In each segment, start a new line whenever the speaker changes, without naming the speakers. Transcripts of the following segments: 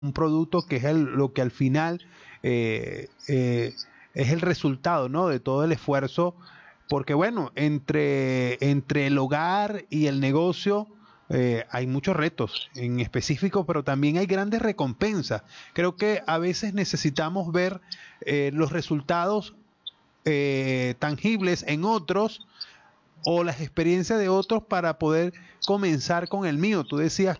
un producto que es lo que al final es el resultado, ¿no?, de todo el esfuerzo, porque bueno, entre el hogar y el negocio hay muchos retos en específico, pero también hay grandes recompensas. Creo que a veces necesitamos ver los resultados tangibles en otros o las experiencias de otros para poder comenzar con el mío. Tú decías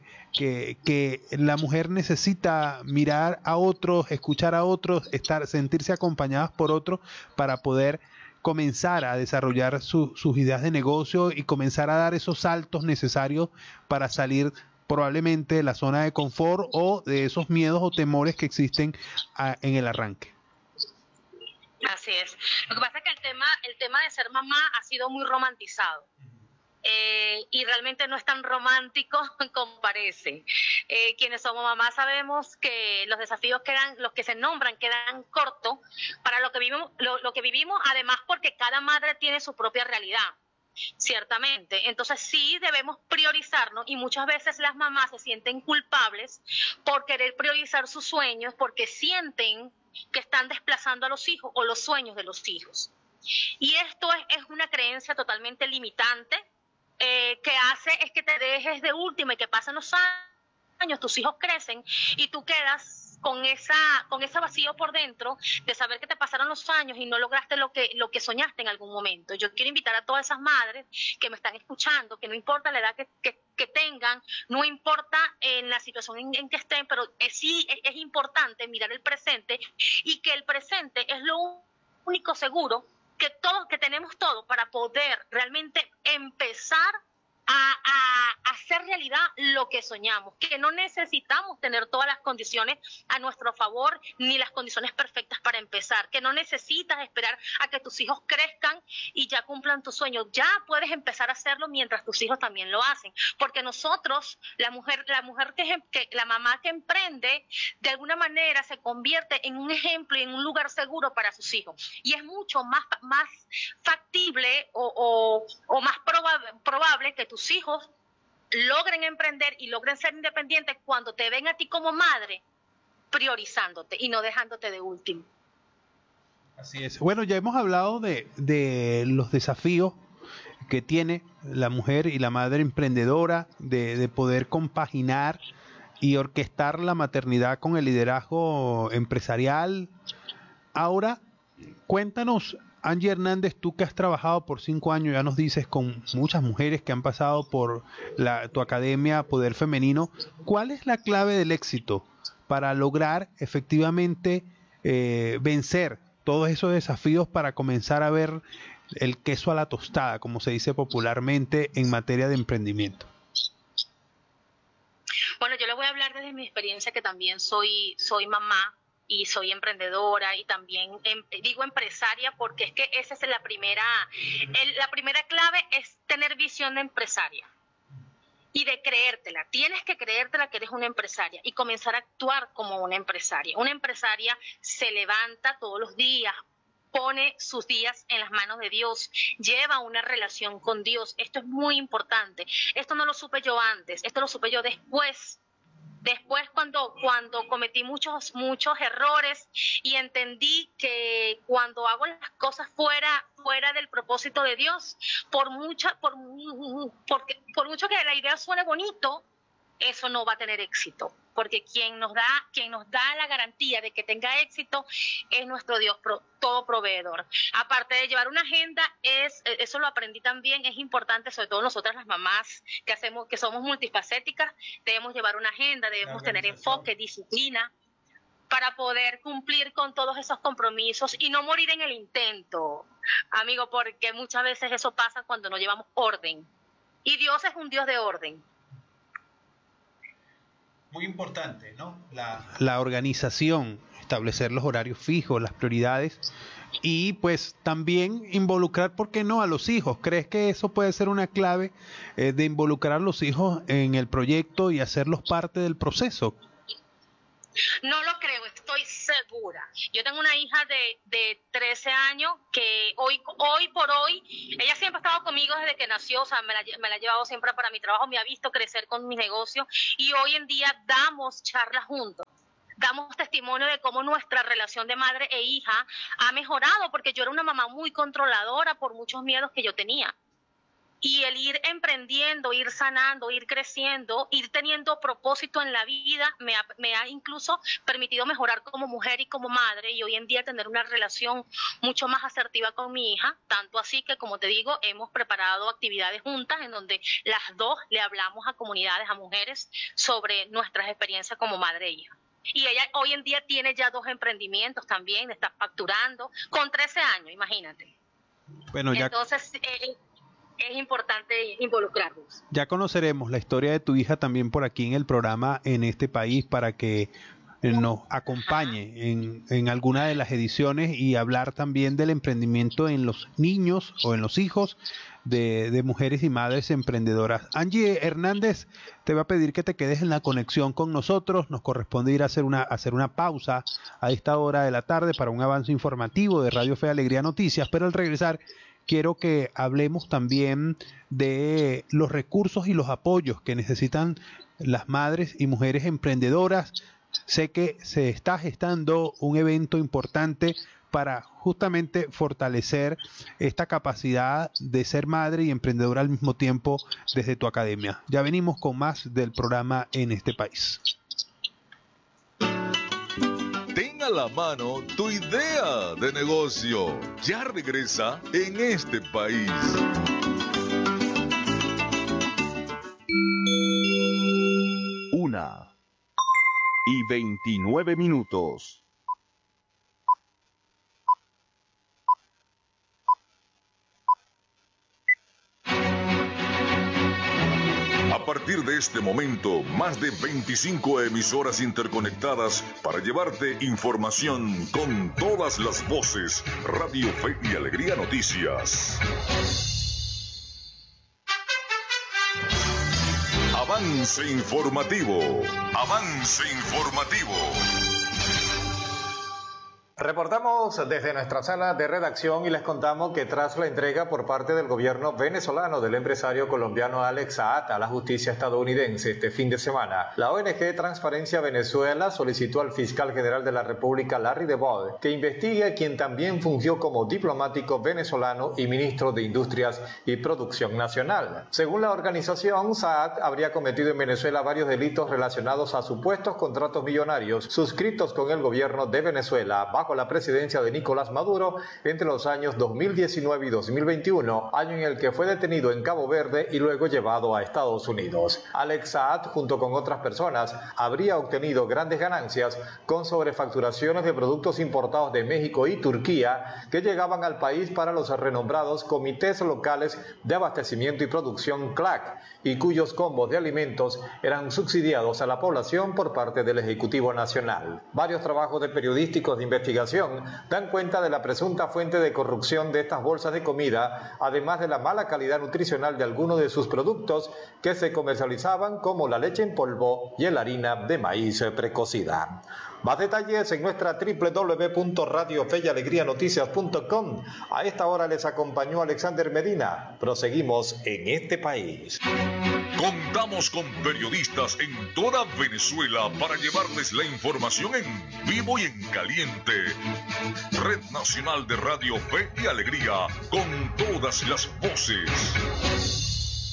que la mujer necesita mirar a otros, escuchar a otros, sentirse acompañadas por otros para poder comenzar a desarrollar sus ideas de negocio y comenzar a dar esos saltos necesarios para salir probablemente de la zona de confort o de esos miedos o temores que existen en el arranque.
Así es. Lo que pasa es que el tema de ser mamá ha sido muy romantizado. Y realmente no es tan romántico como parece. Quienes somos mamás sabemos que los desafíos los que se nombran quedan cortos para lo que vivimos, además porque cada madre tiene su propia realidad. Ciertamente, entonces sí debemos priorizarnos y muchas veces las mamás se sienten culpables por querer priorizar sus sueños porque sienten que están desplazando a los hijos o los sueños de los hijos. Y esto es una creencia totalmente limitante que hace es que te dejes de última y que pasen los años, tus hijos crecen y tú quedas con ese vacío por dentro de saber que te pasaron los años y no lograste lo que soñaste en algún momento. Yo quiero invitar a todas esas madres que me están escuchando, que no importa la edad que tengan, no importa en la situación en que estén, pero sí es importante mirar el presente y que el presente es lo único seguro que tenemos todo para poder realmente empezar a hacer realidad lo que soñamos, que no necesitamos tener todas las condiciones a nuestro favor ni las condiciones perfectas para empezar, que no necesitas esperar a que tus hijos crezcan y ya cumplan tus sueños, ya puedes empezar a hacerlo mientras tus hijos también lo hacen, porque nosotros, la mamá que emprende, de alguna manera se convierte en un ejemplo y en un lugar seguro para sus hijos, y es mucho más factible o más probable que tus hijos logren emprender y logren ser independientes cuando te ven a ti como madre priorizándote y no dejándote de último.
Así es. Bueno, ya hemos hablado de los desafíos que tiene la mujer y la madre emprendedora de poder compaginar y orquestar la maternidad con el liderazgo empresarial. Ahora, cuéntanos, Angie Hernández, tú que has trabajado por 5 años, ya nos dices, con muchas mujeres que han pasado por tu academia Poder Femenino, ¿cuál es la clave del éxito para lograr efectivamente vencer todos esos desafíos para comenzar a ver el queso a la tostada, como se dice popularmente en materia de emprendimiento?
Bueno, yo les voy a hablar desde mi experiencia, que también soy mamá y soy emprendedora y también digo empresaria porque es que esa es la primera clave es tener visión de empresaria y de creértela. Tienes que creértela que eres una empresaria y comenzar a actuar como una empresaria. Una empresaria se levanta todos los días, pone sus días en las manos de Dios, lleva una relación con Dios. Esto es muy importante. Esto no lo supe yo antes, esto lo supe yo después cuando cometí muchos errores y entendí que cuando hago las cosas fuera del propósito de Dios, por mucho que la idea suene bonito, eso no va a tener éxito, porque quien nos da la garantía de que tenga éxito es nuestro Dios todo proveedor. Aparte de llevar una agenda, eso lo aprendí también, es importante, sobre todo nosotras las mamás que somos multifacéticas, debemos llevar una agenda, debemos tener enfoque, disciplina, para poder cumplir con todos esos compromisos y no morir en el intento, amigo, porque muchas veces eso pasa cuando no llevamos orden. Y Dios es un Dios de orden.
Muy importante, ¿no? La organización, establecer los horarios fijos, las prioridades y pues también involucrar, ¿por qué no?, a los hijos. ¿Crees que eso puede ser una clave de involucrar a los hijos en el proyecto y hacerlos parte del proceso?
No lo creo, estoy segura. Yo tengo una hija de 13 años que hoy por hoy, ella siempre ha estado conmigo desde que nació, o sea, me la he llevado siempre para mi trabajo, me ha visto crecer con mis negocios y hoy en día damos charlas juntos. Damos testimonio de cómo nuestra relación de madre e hija ha mejorado, porque yo era una mamá muy controladora por muchos miedos que yo tenía. Y el ir emprendiendo, ir sanando, ir creciendo, ir teniendo propósito en la vida, me ha incluso permitido mejorar como mujer y como madre, y hoy en día tener una relación mucho más asertiva con mi hija, tanto así que, como te digo, hemos preparado actividades juntas en donde las dos le hablamos a comunidades, a mujeres, sobre nuestras experiencias como madre e hija. Y ella hoy en día tiene ya 2 emprendimientos también, está facturando, con 13 años, imagínate.
Bueno, ya...
Entonces... es importante involucrarnos.
Ya conoceremos la historia de tu hija también por aquí en el programa En este País, para que nos acompañe en alguna de las ediciones y hablar también del emprendimiento en los niños o en los hijos de mujeres y madres emprendedoras. Angie Hernández, te va a pedir que te quedes en la conexión con nosotros. Nos corresponde ir a hacer una pausa a esta hora de la tarde para un avance informativo de Radio Fe y Alegría Noticias, pero al regresar quiero que hablemos también de los recursos y los apoyos que necesitan las madres y mujeres emprendedoras. Sé que se está gestando un evento importante para justamente fortalecer esta capacidad de ser madre y emprendedora al mismo tiempo desde tu academia. Ya venimos con más del programa En este País.
Ten a la mano tu idea de negocio. Ya regresa En este País.
Una y 29 minutos.
A partir de este momento, más de 25 emisoras interconectadas para llevarte información con todas las voces. Radio Fe y Alegría Noticias. Avance informativo. Avance informativo.
Reportamos desde nuestra sala de redacción y les contamos que tras la entrega por parte del gobierno venezolano del empresario colombiano Alex Saad a la justicia estadounidense este fin de semana, la ONG Transparencia Venezuela solicitó al fiscal general de la República, Larry DeVos, que investigue a quien también fungió como diplomático venezolano y ministro de Industrias y Producción Nacional. Según la organización, Saad habría cometido en Venezuela varios delitos relacionados a supuestos contratos millonarios suscritos con el gobierno de Venezuela bajo la presidencia de Nicolás Maduro entre los años 2019 y 2021, año en el que fue detenido en Cabo Verde y luego llevado a Estados Unidos. Alex Saad, junto con otras personas, habría obtenido grandes ganancias con sobrefacturaciones de productos importados de México y Turquía que llegaban al país para los renombrados Comités Locales de Abastecimiento y Producción CLAC, y cuyos combos de alimentos eran subsidiados a la población por parte del Ejecutivo Nacional. Varios trabajos de periodísticos de investigación dan cuenta de la presunta fuente de corrupción de estas bolsas de comida, además de la mala calidad nutricional de algunos de sus productos que se comercializaban, como la leche en polvo y la harina de maíz precocida. Más detalles en nuestra www.radiofeyalegrianoticias.com. A esta hora les acompañó Alexander Medina. Proseguimos En este País.
Contamos con periodistas en toda Venezuela para llevarles la información en vivo y en caliente. Red Nacional de Radio Fe y Alegría, con todas las voces.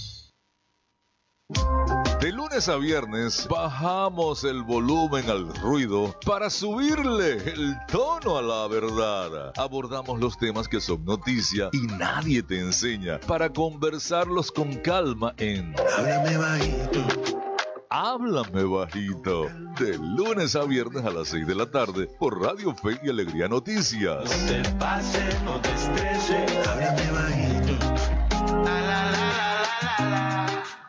De lunes a viernes bajamos el volumen al ruido para subirle el tono a la verdad. Abordamos los temas que son noticia y nadie te enseña, para conversarlos con calma en Háblame Bajito. Háblame Bajito. De lunes a viernes a las 6 de la tarde por Radio Fe y Alegría Noticias.
No te pases, no te estreses. Háblame bajito. La, la, la, la, la, la.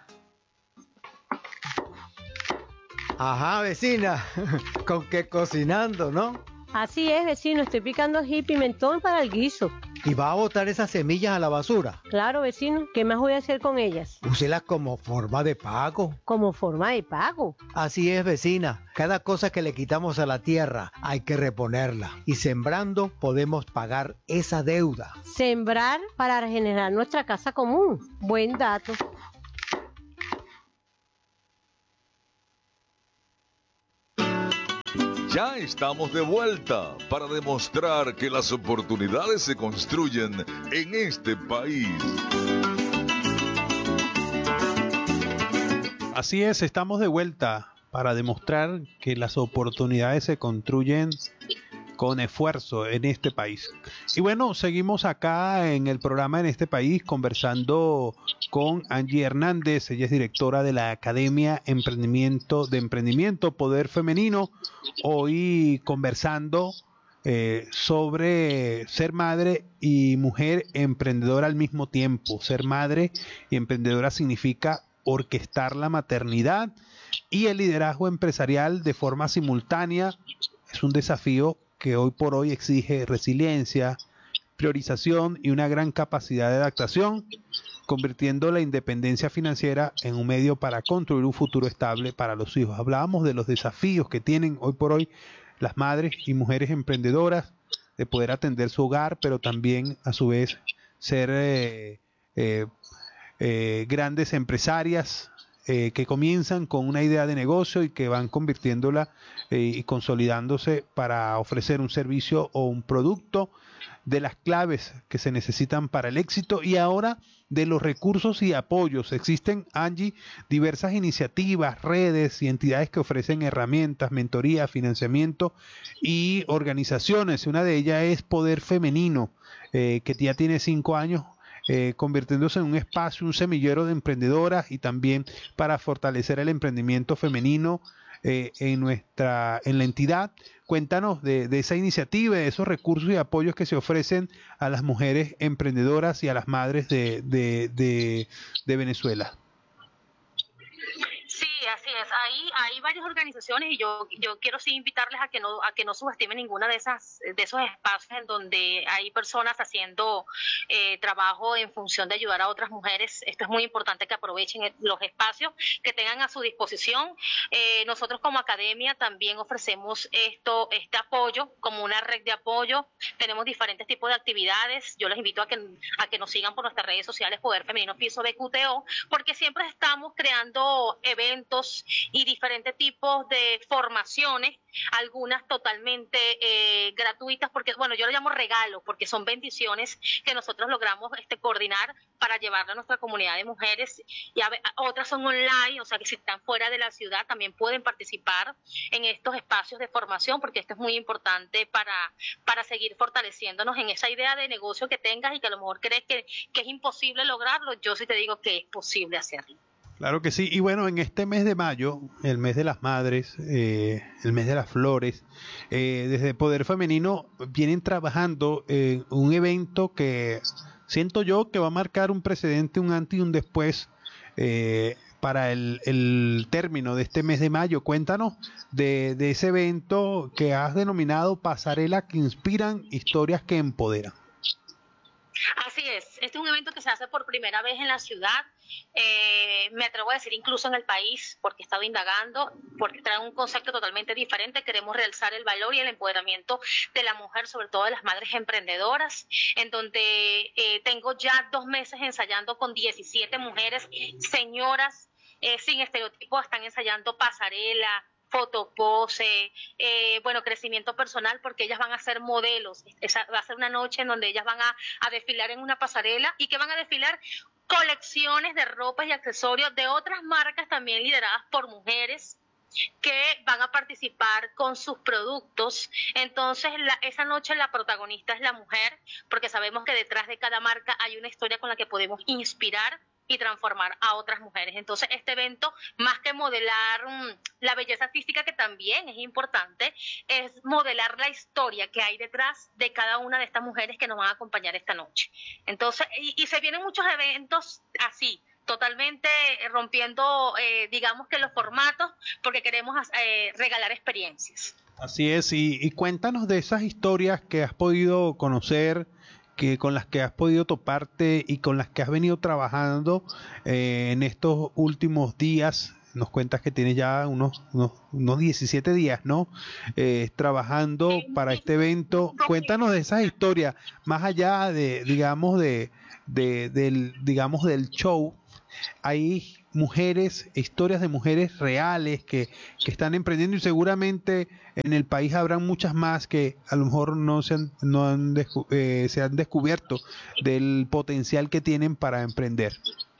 Ajá, vecina, con que cocinando, ¿no?
Así es, vecino, estoy picando ají y pimentón para el guiso.
¿Y va a botar esas semillas a la basura?
Claro, vecino, ¿qué más voy a hacer con ellas?
Úselas como forma de pago.
Como forma de pago.
Así es, vecina. Cada cosa que le quitamos a la tierra hay que reponerla. Y sembrando podemos pagar esa deuda.
Sembrar para regenerar nuestra casa común. Buen dato.
Ya estamos de vuelta para demostrar que las oportunidades se construyen en este país.
Así es, estamos de vuelta para demostrar que las oportunidades se construyen con esfuerzo en este país. Y bueno, seguimos acá en el programa En este país conversando con Angie Hernández. Ella es directora de la Academia de Emprendimiento Poder Femenino. Hoy conversando sobre ser madre y mujer emprendedora al mismo tiempo. Ser madre y emprendedora significa orquestar la maternidad y el liderazgo empresarial de forma simultánea. Es un desafío que hoy por hoy exige resiliencia, priorización y una gran capacidad de adaptación, convirtiendo la independencia financiera en un medio para construir un futuro estable para los hijos. Hablábamos de los desafíos que tienen hoy por hoy las madres y mujeres emprendedoras de poder atender su hogar, pero también a su vez ser grandes empresarias que comienzan con una idea de negocio y que van convirtiéndola y consolidándose para ofrecer un servicio o un producto, de las claves que se necesitan para el éxito y ahora de los recursos y apoyos. Existen, Angie, diversas iniciativas, redes y entidades que ofrecen herramientas, mentoría, financiamiento y organizaciones. Una de ellas es Poder Femenino, que ya tiene 5 años convirtiéndose en un espacio, un semillero de emprendedoras y también para fortalecer el emprendimiento femenino en la entidad. Cuéntanos de esa iniciativa, de esos recursos y apoyos que se ofrecen a las mujeres emprendedoras y a las madres de Venezuela.
Sí, así es. Hay varias organizaciones y yo quiero sí invitarles a que no subestimen ninguna de esos espacios en donde hay personas haciendo trabajo en función de ayudar a otras mujeres. Esto es muy importante que aprovechen los espacios que tengan a su disposición. Nosotros como academia también ofrecemos este apoyo como una red de apoyo. Tenemos diferentes tipos de actividades. Yo les invito a que nos sigan por nuestras redes sociales Poder Femenino Piso BQTO, porque siempre estamos creando eventos y diferentes tipos de formaciones, algunas totalmente gratuitas, porque bueno, yo lo llamo regalo, porque son bendiciones que nosotros logramos coordinar para llevarla a nuestra comunidad de mujeres, y otras son online, o sea que si están fuera de la ciudad también pueden participar en estos espacios de formación, porque esto es muy importante para seguir fortaleciéndonos en esa idea de negocio que tengas y que a lo mejor crees que es imposible lograrlo. Yo sí te digo que es posible hacerlo.
Claro que sí, y bueno, en este mes de mayo, el mes de las madres, el mes de las flores, desde Poder Femenino vienen trabajando en un evento que siento yo que va a marcar un precedente, un antes y un después para el término de este mes de mayo. Cuéntanos de ese evento que has denominado Pasarela que Inspiran, Historias que Empoderan.
Así es, este es un evento que se hace por primera vez en la ciudad, me atrevo a decir incluso en el país, porque he estado indagando, porque trae un concepto totalmente diferente. Queremos realzar el valor y el empoderamiento de la mujer, sobre todo de las madres emprendedoras, en donde tengo ya 2 meses ensayando con 17 mujeres, señoras, sin estereotipos, están ensayando pasarela, fotopose, crecimiento personal, porque ellas van a ser modelos. Va a ser una noche en donde ellas van a desfilar en una pasarela y que van a desfilar colecciones de ropas y accesorios de otras marcas también lideradas por mujeres que van a participar con sus productos. Entonces esa noche la protagonista es la mujer, porque sabemos que detrás de cada marca hay una historia con la que podemos inspirar y transformar a otras mujeres. Entonces este evento, más que modelar la belleza física, que también es importante, es modelar la historia que hay detrás de cada una de estas mujeres que nos van a acompañar esta noche. Entonces, y se vienen muchos eventos así, totalmente rompiendo, digamos que los formatos, porque queremos regalar experiencias.
Así es, y cuéntanos de esas historias que has podido conocer, que con las que has podido toparte y con las que has venido trabajando en estos últimos días. Nos cuentas que tienes ya unos 17 días, ¿no? Trabajando para este evento. Cuéntanos de esas historias, más allá de, digamos, del show. Hay mujeres, historias de mujeres reales que están emprendiendo, y seguramente en el país habrán muchas más que a lo mejor se han descubierto del potencial que tienen para emprender.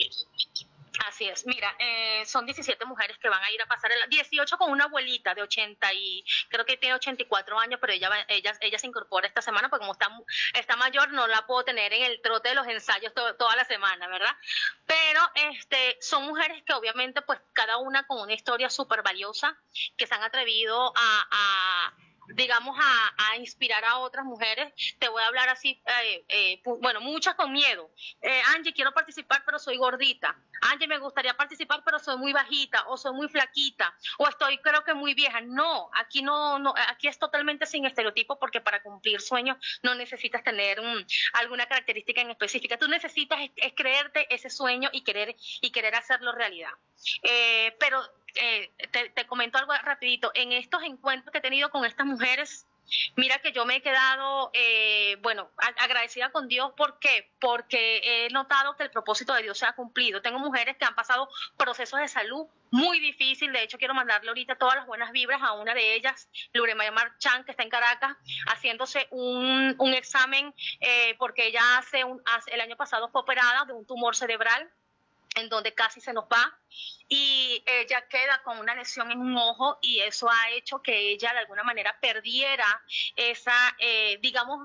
Así es, mira, son 17 mujeres que van a ir a pasar 18 con una abuelita de 80 y creo que tiene 84 años, pero ella se incorpora esta semana porque como está mayor no la puedo tener en el trote de los ensayos toda la semana, ¿verdad? Pero son mujeres que obviamente pues cada una con una historia súper valiosa, que se han atrevido digamos, a inspirar a otras mujeres. Te voy a hablar así, bueno, muchas con miedo. Angie, quiero participar, pero soy gordita. Angie, me gustaría participar, pero soy muy bajita, o soy muy flaquita, o estoy creo que muy vieja. No, aquí aquí es totalmente sin estereotipo, porque para cumplir sueños no necesitas tener alguna característica en específica. Tú necesitas es creerte ese sueño y querer hacerlo realidad. Pero te comento algo rapidito. En estos encuentros que he tenido con estas mujeres, mira que yo me he quedado, agradecida con Dios. ¿Por qué? Porque he notado que el propósito de Dios se ha cumplido. Tengo mujeres que han pasado procesos de salud muy difícil. De hecho, quiero mandarle ahorita todas las buenas vibras a una de ellas, Luremaya Marchán, que está en Caracas, haciéndose un examen, porque ella el año pasado fue operada de un tumor cerebral, en donde casi se nos va, y ella queda con una lesión en un ojo, y eso ha hecho que ella de alguna manera perdiera esa, digamos,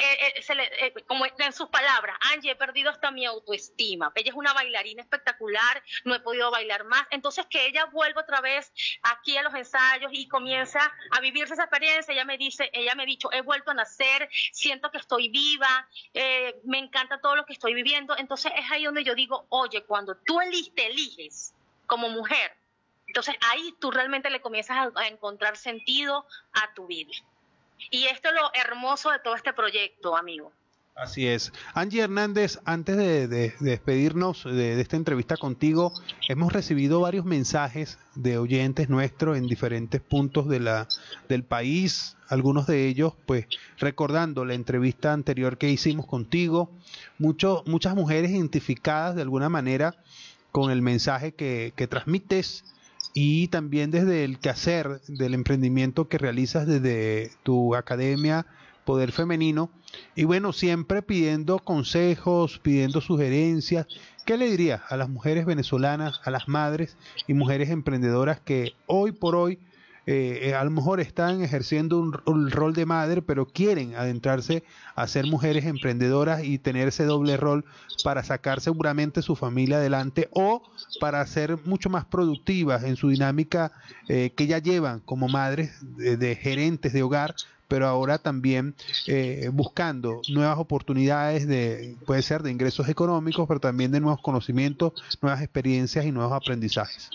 como en sus palabras, Angie, he perdido hasta mi autoestima. Ella es una bailarina espectacular, no he podido bailar más. Entonces que ella vuelva otra vez aquí a los ensayos y comienza a vivirse esa experiencia. Ella me ha dicho, he vuelto a nacer, siento que estoy viva, me encanta todo lo que estoy viviendo. Entonces es ahí donde yo digo, oye, cuando tú te eliges como mujer, entonces ahí tú realmente le comienzas a encontrar sentido a tu vida. Y esto es lo hermoso de todo este proyecto, amigo.
Así es. Angie Hernández, antes de despedirnos de esta entrevista contigo, hemos recibido varios mensajes de oyentes nuestros en diferentes puntos del país, algunos de ellos pues recordando la entrevista anterior que hicimos contigo, muchas mujeres identificadas de alguna manera con el mensaje que transmites, y también desde el quehacer del emprendimiento que realizas desde tu academia Poder Femenino, y bueno, siempre pidiendo consejos, pidiendo sugerencias. ¿Qué le dirías a las mujeres venezolanas, a las madres y mujeres emprendedoras que hoy por hoy a lo mejor están ejerciendo un rol de madre, pero quieren adentrarse a ser mujeres emprendedoras y tener ese doble rol para sacar seguramente su familia adelante, o para ser mucho más productivas en su dinámica que ya llevan como madres de gerentes de hogar, pero ahora también buscando nuevas oportunidades puede ser de ingresos económicos, pero también de nuevos conocimientos, nuevas experiencias y nuevos aprendizajes?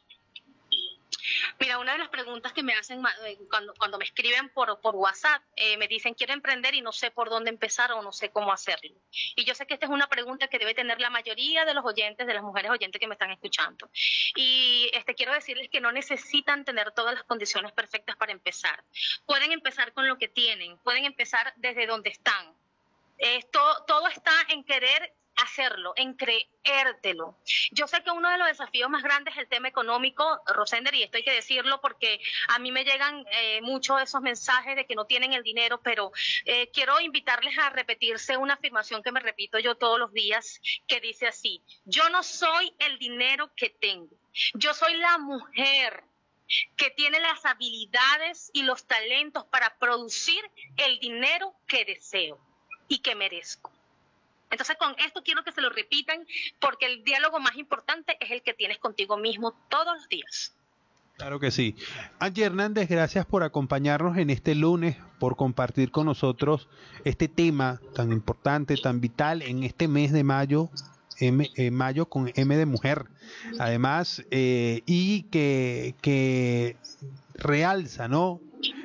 Mira, una de las preguntas que me hacen cuando me escriben por WhatsApp, me dicen, quiero emprender y no sé por dónde empezar o no sé cómo hacerlo. Y yo sé que esta es una pregunta que debe tener la mayoría de los oyentes, de las mujeres oyentes que me están escuchando. Y quiero decirles que no necesitan tener todas las condiciones perfectas para empezar. Pueden empezar con lo que tienen, pueden empezar desde donde están. Todo está en querer hacerlo, en creértelo. Yo sé que uno de los desafíos más grandes es el tema económico, Rosender, y esto hay que decirlo porque a mí me llegan muchos de esos mensajes de que no tienen el dinero, pero quiero invitarles a repetirse una afirmación que me repito yo todos los días, que dice así: yo no soy el dinero que tengo, yo soy la mujer que tiene las habilidades y los talentos para producir el dinero que deseo y que merezco. Entonces, con esto quiero que se lo repitan, porque el diálogo más importante es el que tienes contigo mismo todos los días.
Claro que sí. Angie Hernández, gracias por acompañarnos en este lunes, por compartir con nosotros este tema tan importante, tan vital en este mes de mayo, mayo con M de mujer. Además, y que realza, ¿no?,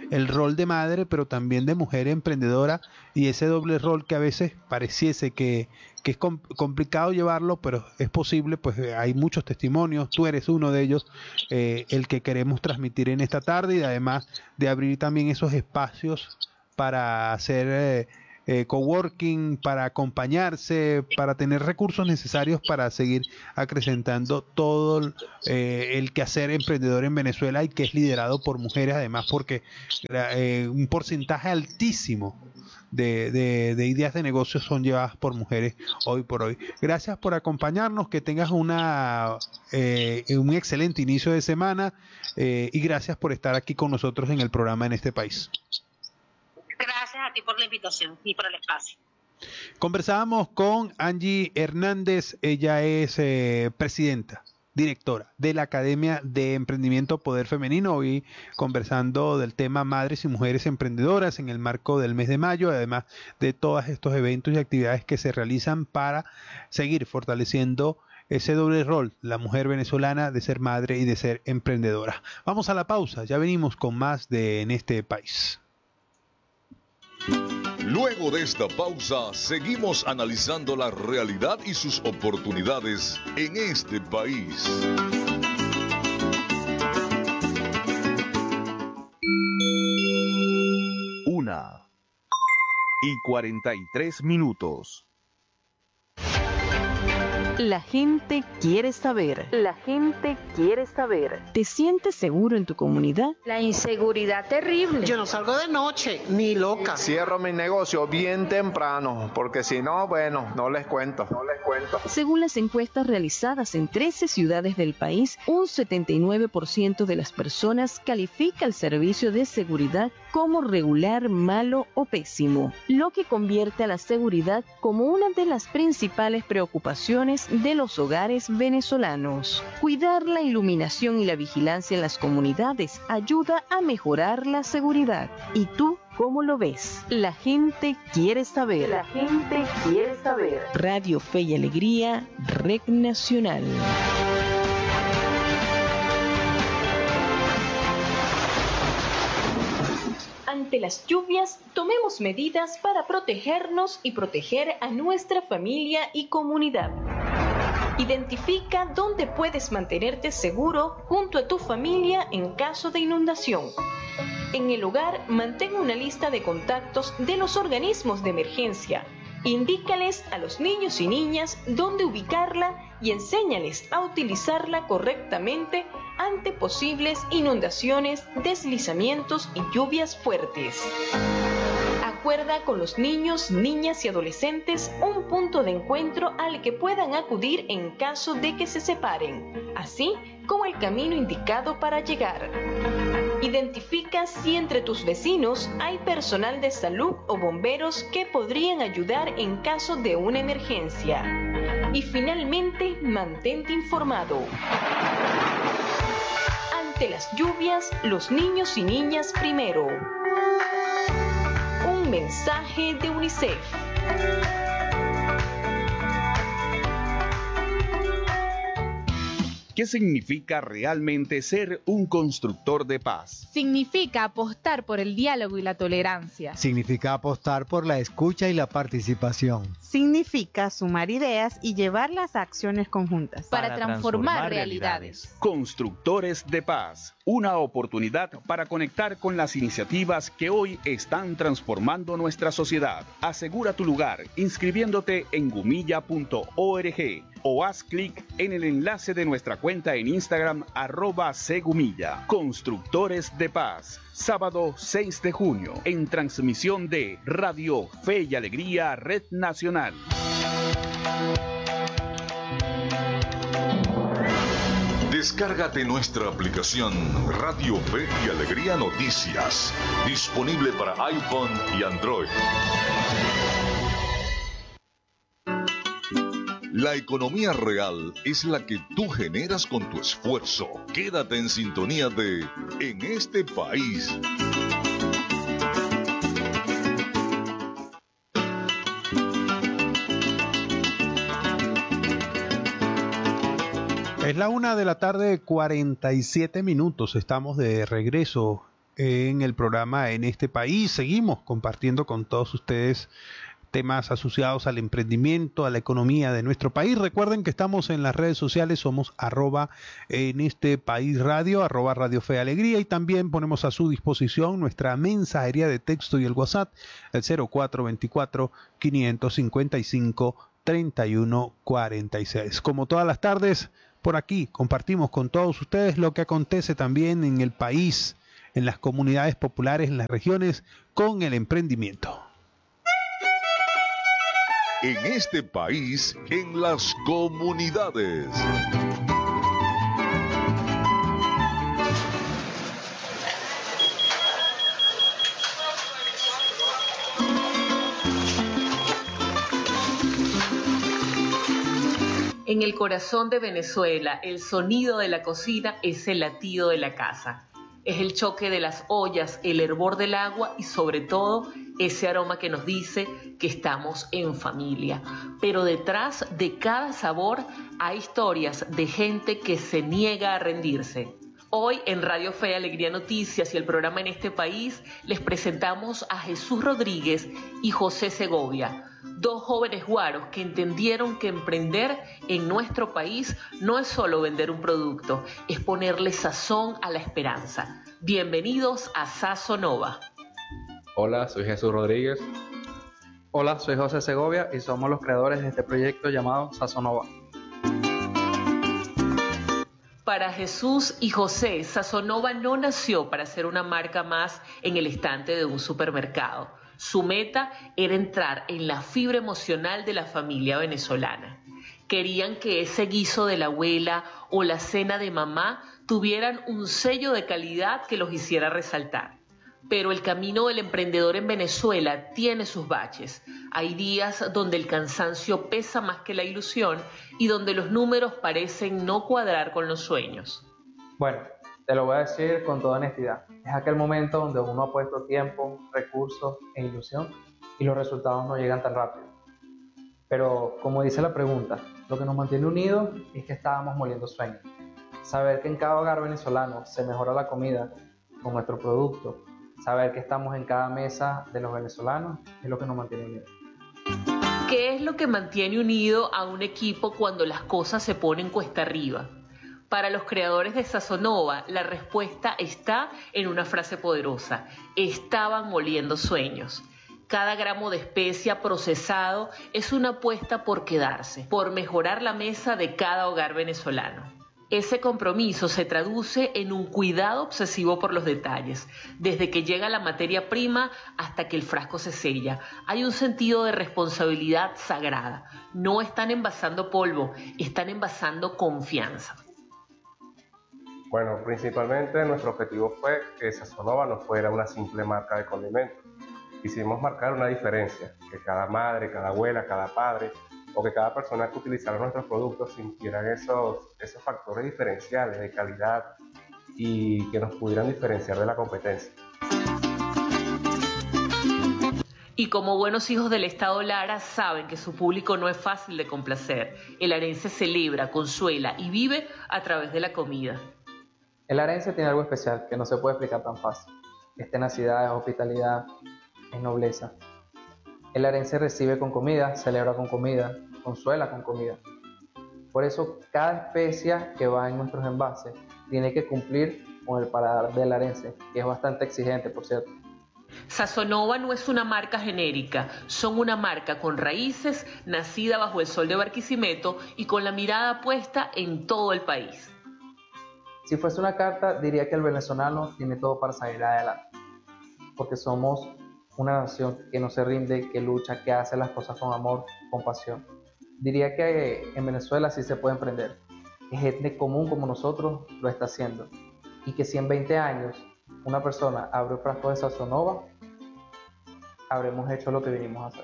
el rol de madre, pero también de mujer emprendedora, y ese doble rol que a veces pareciese que es complicado llevarlo, pero es posible. Pues hay muchos testimonios, tú eres uno de ellos, el que queremos transmitir en esta tarde, y además de abrir también esos espacios para hacer coworking, para acompañarse, para tener recursos necesarios para seguir acrecentando todo el quehacer emprendedor en Venezuela, y que es liderado por mujeres, además, porque un porcentaje altísimo de ideas de negocios son llevadas por mujeres hoy por hoy. Gracias por acompañarnos, que tengas un excelente inicio de semana, y gracias por estar aquí con nosotros en el programa En Este País.
Gracias a ti por la invitación y por el espacio.
Conversábamos con Angie Hernández. Ella es presidenta, directora de la Academia de Emprendimiento Poder Femenino, hoy conversando del tema Madres y Mujeres Emprendedoras en el marco del mes de mayo, además de todos estos eventos y actividades que se realizan para seguir fortaleciendo ese doble rol, la mujer venezolana, de ser madre y de ser emprendedora. Vamos a la pausa, ya venimos con más de En Este País.
Luego de esta pausa, seguimos analizando la realidad y sus oportunidades en este país.
Una y 43 minutos.
La gente quiere saber. La gente quiere saber. ¿Te sientes seguro en tu comunidad?
La inseguridad terrible.
Yo no salgo de noche, ni loca.
Cierro mi negocio bien temprano, porque si no, bueno, no les cuento.
Según las encuestas realizadas en 13 ciudades del país, un 79% de las personas califica el servicio de seguridad como regular, malo o pésimo, lo que convierte a la seguridad como una de las principales preocupaciones de los hogares venezolanos. Cuidar la iluminación y la vigilancia en las comunidades ayuda a mejorar la seguridad. ¿Y tú cómo lo ves? La gente quiere saber. La gente quiere saber. Radio Fe y Alegría, Red Nacional. Ante las lluvias, tomemos medidas para protegernos y proteger a nuestra familia y comunidad. Identifica dónde puedes mantenerte seguro junto a tu familia en caso de inundación. En el hogar, mantén una lista de contactos de los organismos de emergencia. Indícales a los niños y niñas dónde ubicarla y enséñales a utilizarla correctamente ante posibles inundaciones, deslizamientos y lluvias fuertes. Acuerda con los niños, niñas y adolescentes un punto de encuentro al que puedan acudir en caso de que se separen, así como el camino indicado para llegar. Identifica si entre tus vecinos hay personal de salud o bomberos que podrían ayudar en caso de una emergencia. Y finalmente, mantente informado. Ante las lluvias, los niños y niñas primero. Un mensaje de UNICEF.
¿Qué significa realmente ser un constructor de paz?
Significa apostar por el diálogo y la tolerancia.
Significa apostar por la escucha y la participación.
Significa sumar ideas y llevarlas a acciones conjuntas. Para transformar realidades.
Constructores de paz. Una oportunidad para conectar con las iniciativas que hoy están transformando nuestra sociedad. Asegura tu lugar inscribiéndote en gumilla.org o haz clic en el enlace de nuestra cuenta en Instagram @cgumilla. Constructores de Paz. Sábado 6 de junio en transmisión de Radio Fe y Alegría Red Nacional.
Descárgate nuestra aplicación Radio Fe y Alegría Noticias, disponible para iPhone y Android. La economía real es la que tú generas con tu esfuerzo. Quédate en sintonía de En Este País.
Es la 1:47 p.m. Estamos de regreso en el programa En este País. Seguimos compartiendo con todos ustedes temas asociados al emprendimiento, a la economía de nuestro país. Recuerden que estamos en las redes sociales, somos @en este país radio, @Radio Fe y Alegría, y también ponemos a su disposición nuestra mensajería de texto y el WhatsApp, el 0424-555-3146. Como todas las tardes, por aquí compartimos con todos ustedes lo que acontece también en el país, en las comunidades populares, en las regiones, con el emprendimiento.
En este país, en las comunidades.
En el corazón de Venezuela, el sonido de la cocina es el latido de la casa. Es el choque de las ollas, el hervor del agua y sobre todo ese aroma que nos dice que estamos en familia. Pero detrás de cada sabor hay historias de gente que se niega a rendirse. Hoy en Radio Fe y Alegría Noticias y el programa En este País les presentamos a Jesús Rodríguez y José Segovia, dos jóvenes guaros que entendieron que emprender en nuestro país no es solo vender un producto, es ponerle sazón a la esperanza. Bienvenidos a Sazonova.
Hola, soy Jesús Rodríguez.
Hola, soy José Segovia y somos los creadores de este proyecto llamado Sazonova.
Para Jesús y José, Sazonova no nació para ser una marca más en el estante de un supermercado. Su meta era entrar en la fibra emocional de la familia venezolana. Querían que ese guiso de la abuela o la cena de mamá tuvieran un sello de calidad que los hiciera resaltar. Pero el camino del emprendedor en Venezuela tiene sus baches. Hay días donde el cansancio pesa más que la ilusión y donde los números parecen no cuadrar con los sueños.
Bueno, te lo voy a decir con toda honestidad. Es aquel momento donde uno ha puesto tiempo, recursos e ilusión y los resultados no llegan tan rápido. Pero como dice la pregunta, lo que nos mantiene unidos es que estábamos moliendo sueños. Saber que en cada hogar venezolano se mejora la comida con nuestro producto, saber que estamos en cada mesa de los venezolanos es lo que nos mantiene unidos.
¿Qué es lo que mantiene unido a un equipo cuando las cosas se ponen cuesta arriba? Para los creadores de Sazonova, la respuesta está en una frase poderosa: estaban moliendo sueños. Cada gramo de especia procesado es una apuesta por quedarse, por mejorar la mesa de cada hogar venezolano. Ese compromiso se traduce en un cuidado obsesivo por los detalles. Desde que llega la materia prima hasta que el frasco se sella, hay un sentido de responsabilidad sagrada. No están envasando polvo, están envasando confianza.
Bueno, principalmente nuestro objetivo fue que Sazonova no fuera una simple marca de condimentos. Quisimos marcar una diferencia, que cada madre, cada abuela, cada padre o que cada persona que utilizara nuestros productos sintieran esos factores diferenciales de calidad y que nos pudieran diferenciar de la competencia.
Y como buenos hijos del Estado Lara saben que su público no es fácil de complacer. El arense celebra, consuela y vive a través de la comida.
El arense tiene algo especial que no se puede explicar tan fácil. Es tenacidad, es hospitalidad, es nobleza. El arense recibe con comida, celebra con comida, consuela con comida. Por eso cada especia que va en nuestros envases tiene que cumplir con el paladar del arense, que es bastante exigente, por cierto.
Sazonova no es una marca genérica, son una marca con raíces, nacida bajo el sol de Barquisimeto y con la mirada puesta en todo el país.
Si fuese una carta, diría que el venezolano tiene todo para salir adelante, porque somos una nación que no se rinde, que lucha, que hace las cosas con amor, con pasión. Diría que en Venezuela sí se puede emprender, que gente común como nosotros lo está haciendo, y que si en 20 años una persona abre un frasco de Sazonova, habremos hecho lo que vinimos a hacer.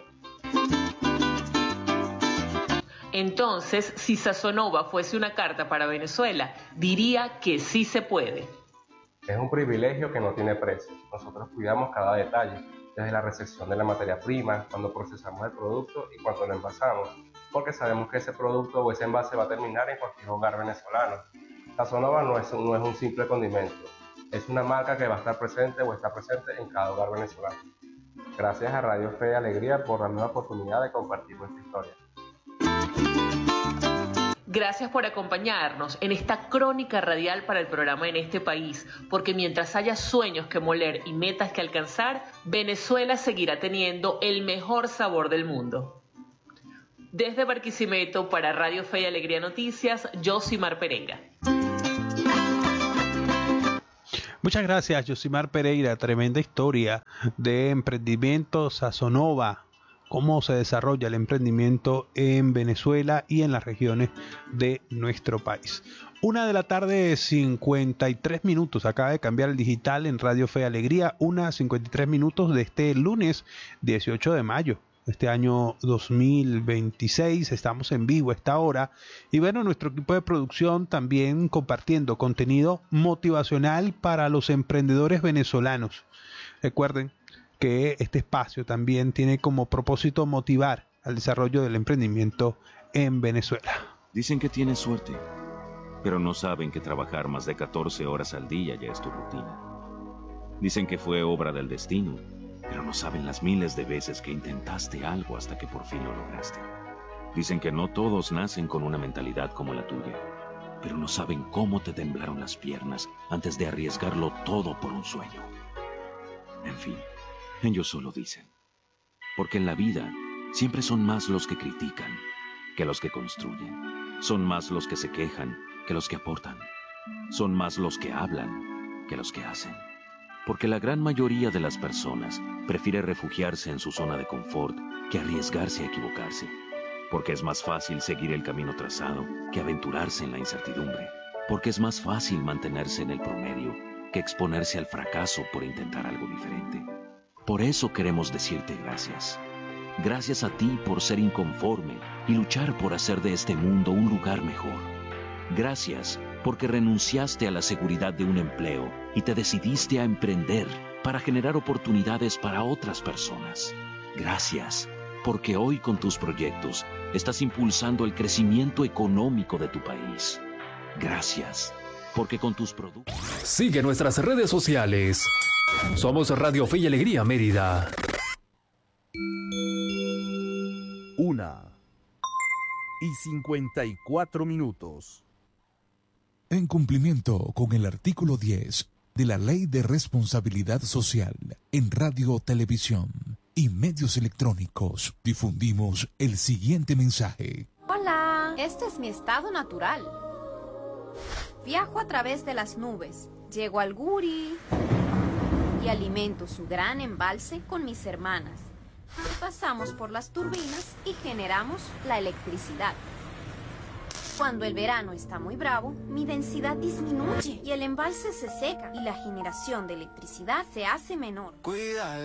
Entonces, si Sazonova fuese una carta para Venezuela, diría que sí se puede.
Es un privilegio que no tiene precio. Nosotros cuidamos cada detalle, desde la recepción de la materia prima, cuando procesamos el producto y cuando lo envasamos, porque sabemos que ese producto o ese envase va a terminar en cualquier hogar venezolano. Sazonova no es un simple condimento, es una marca que va a estar presente o está presente en cada hogar venezolano. Gracias a Radio Fe y Alegría por darme la oportunidad de compartir nuestra historia.
Gracias por acompañarnos en esta crónica radial para el programa En este País, porque mientras haya sueños que moler y metas que alcanzar, Venezuela seguirá teniendo el mejor sabor del mundo. Desde Barquisimeto para Radio Fe y Alegría Noticias, Yosimar Pereira.
Muchas gracias, Yosimar Pereira. Tremenda historia de emprendimiento Sazonova. Cómo se desarrolla el emprendimiento en Venezuela y en las regiones de nuestro país. 1:53 p.m. Acaba de cambiar el digital en Radio Fe y Alegría. 1:53 p.m. de este lunes 18 de mayo. Este año 2026, estamos en vivo a esta hora y bueno, nuestro equipo de producción también compartiendo contenido motivacional para los emprendedores venezolanos. Recuerden que este espacio también tiene como propósito motivar al desarrollo del emprendimiento en Venezuela.
Dicen que tienes suerte, pero no saben que trabajar más de 14 horas al día ya es tu rutina. Dicen que fue obra del destino, pero no saben las miles de veces que intentaste algo hasta que por fin lo lograste. Dicen que no todos nacen con una mentalidad como la tuya, pero no saben cómo te temblaron las piernas antes de arriesgarlo todo por un sueño. En fin, ellos solo dicen, porque en la vida siempre son más los que critican que los que construyen. Son más los que se quejan que los que aportan. Son más los que hablan que los que hacen. Porque la gran mayoría de las personas prefiere refugiarse en su zona de confort que arriesgarse a equivocarse. Porque es más fácil seguir el camino trazado que aventurarse en la incertidumbre. Porque es más fácil mantenerse en el promedio que exponerse al fracaso por intentar algo diferente. Por eso queremos decirte gracias. Gracias a ti por ser inconforme y luchar por hacer de este mundo un lugar mejor. Gracias porque renunciaste a la seguridad de un empleo y te decidiste a emprender para generar oportunidades para otras personas. Gracias porque hoy con tus proyectos estás impulsando el crecimiento económico de tu país. Gracias porque con tus productos...
Sigue nuestras redes sociales. Somos Radio Fe y Alegría Mérida.
1:54 p.m.
En cumplimiento con el artículo 10 de la Ley de Responsabilidad Social en Radio, Televisión y Medios Electrónicos, difundimos el siguiente mensaje.
Hola, este es mi estado natural. Viajo a través de las nubes, llego al Guri y alimento su gran embalse con mis hermanas. Pasamos por las turbinas y generamos la electricidad. Cuando el verano está muy bravo, mi densidad disminuye y el embalse se seca y la generación de electricidad se hace menor.